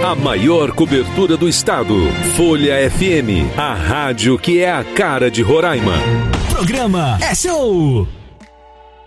A maior cobertura do estado. Folha FM, a rádio que é a cara de Roraima. Programa é show!